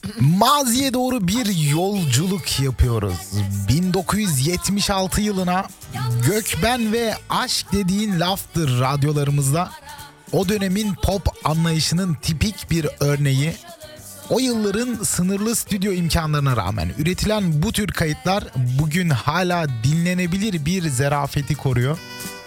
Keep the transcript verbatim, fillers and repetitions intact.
Maziye doğru bir yolculuk yapıyoruz. bin dokuz yüz yetmiş altı yılına Gökben ve Aşk dediğin laftır radyolarımızda. O dönemin pop anlayışının tipik bir örneği. O yılların sınırlı stüdyo imkanlarına rağmen üretilen bu tür kayıtlar bugün hala dinlenebilir bir zerafeti koruyor.